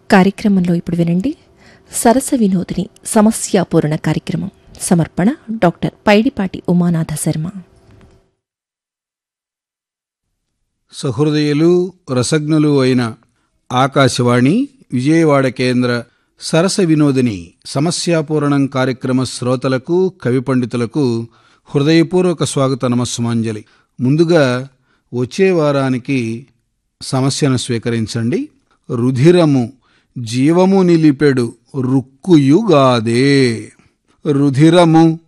కార్యక్రమంలో ఇప్పుడు వినండి సరస వినోదిని సమస్యాపూరణ కార్యక్రమం. సమర్పణ డాక్టర్ పైడిపాటి ఉమానాథ శర్మ. సహృదయులు రసజ్ఞులు అయిన ఆకాశవాణి విజయవాడ కేంద్ర సరస వినోదిని సమస్యాపూరణం కార్యక్రమ శ్రోతలకు కవి పండితులకు హృదయపూర్వక స్వాగత నమస్సుమాంజలి. ముందుగా వచ్చే వారానికి సమస్యను స్వీకరించండి. రుధిరము జీవము నిలిపెడు రుక్కుయుగాదే. రుధిరము